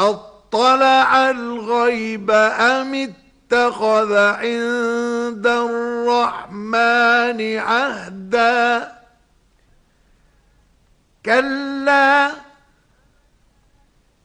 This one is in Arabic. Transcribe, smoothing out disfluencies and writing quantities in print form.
أطلع الغيب أم اتخذ عند الرحمن عهدا كلا